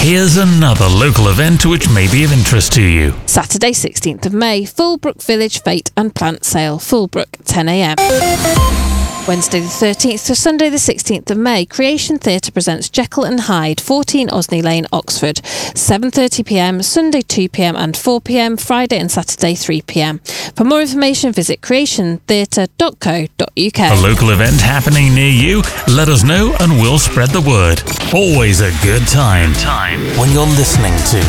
Here's another local event which may be of interest to you. Saturday 16th of May, Fullbrook Village Fete and Plant Sale, Fullbrook, 10 a.m. Wednesday the 13th to Sunday the 16th of May, Creation Theatre presents Jekyll and Hyde, 14 Osney Lane, Oxford, 7:30pm, Sunday 2pm and 4pm, Friday and Saturday 3pm. For more information, visit creationtheatre.co.uk. A local event happening near you? Let us know and we'll spread the word. Always a good time when you're listening to